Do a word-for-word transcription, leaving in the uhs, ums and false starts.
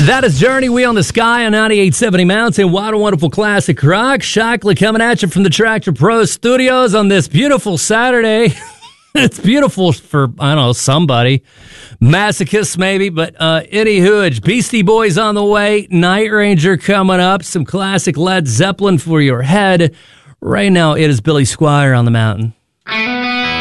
That is Journey, We on the Sky on ninety-eight seventy Mountain. What a wonderful classic rock. Shockley coming at you from the Tractor Pro Studios on this beautiful Saturday. It's beautiful for, I don't know, somebody. Masochists maybe, but uh, anywho, Beastie Boys on the way. Night Ranger coming up. Some classic Led Zeppelin for your head. Right now, it is Billy Squier on the mountain.